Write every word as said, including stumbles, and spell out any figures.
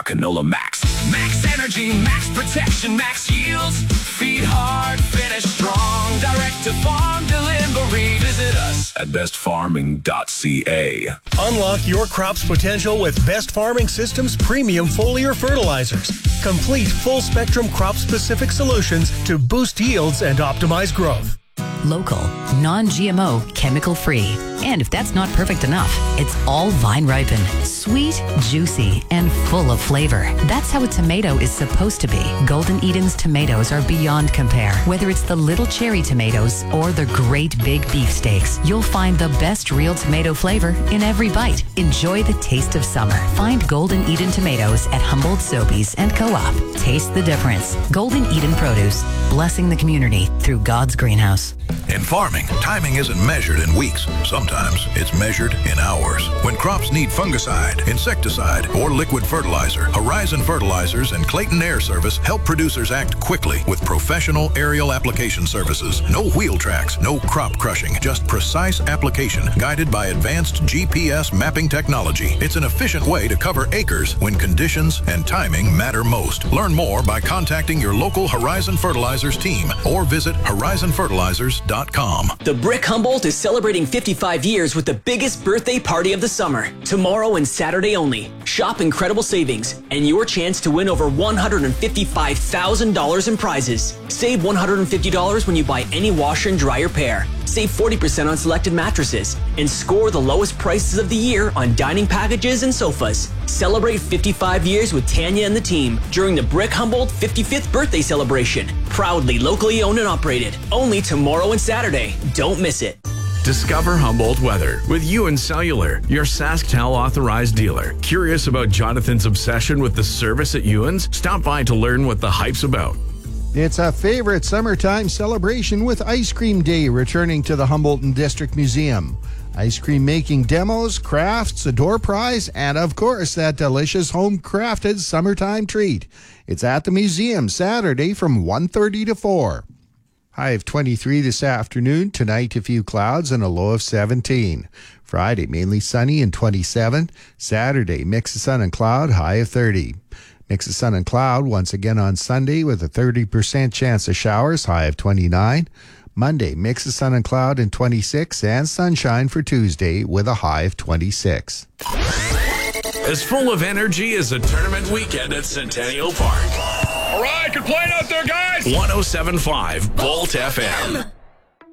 Canola Max. Max energy, max protection, max yields. Feed hard, finish strong. Direct to farm delivery. Visit us at best farming dot c a. Unlock your crop's potential with Best Farming Systems premium foliar fertilizers. Complete full-spectrum crop-specific solutions to boost yields and optimize growth. Local, non-G M O, chemical-free. And if that's not perfect enough, it's all vine ripened, sweet, juicy, and full of flavor. That's how a tomato is supposed to be. Golden Eden's tomatoes are beyond compare. Whether it's the little cherry tomatoes or the great big beefsteaks, you'll find the best real tomato flavor in every bite. Enjoy the taste of summer. Find Golden Eden tomatoes at Humboldt Sobeys and Co-op. Taste the difference. Golden Eden Produce, blessing the community through God's greenhouse. In farming, timing isn't measured in weeks. Sometimes it's measured in hours. When crops need fungicide, insecticide, or liquid fertilizer, Horizon Fertilizers and Clayton Air Service help producers act quickly with professional aerial application services. No wheel tracks, no crop crushing, just precise application guided by advanced G P S mapping technology. It's an efficient way to cover acres when conditions and timing matter most. Learn more by contacting your local Horizon Fertilizers team or visit horizon fertilizers dot com. The Brick Humboldt is celebrating fifty-five years with the biggest birthday party of the summer. Tomorrow and Saturday only. Shop incredible savings and your chance to win over one hundred fifty-five thousand dollars in prizes. Save one hundred fifty dollars when you buy any washer and dryer pair. Save forty percent on selected mattresses and score the lowest prices of the year on dining packages and sofas. Celebrate fifty-five years with Tanya and the team during the Brick Humboldt fifty-fifth birthday celebration. Proudly locally owned and operated. Only tomorrow and Saturday. Don't miss it. Discover Humboldt weather with Ewan Cellular, your SaskTel authorized dealer. Curious about Jonathan's obsession with the service at Ewan's? Stop by to learn what the hype's about. It's a favorite summertime celebration with Ice Cream Day returning to the Humboldt District Museum. Ice cream making demos, crafts, a door prize, and of course that delicious home-crafted summertime treat. It's at the museum Saturday from one thirty to four. High of twenty-three this afternoon. Tonight, a few clouds and a low of seventeen. Friday, mainly sunny and twenty-seven. Saturday, mix of sun and cloud, high of thirty. Mix of sun and cloud once again on Sunday with a thirty percent chance of showers, high of twenty-nine. Monday, mix of sun and cloud and twenty-six, and sunshine for Tuesday with a high of twenty-six. As full of energy as a tournament weekend at Centennial Park. All right, good playing out there, guys. one oh seven point five Bolt F M.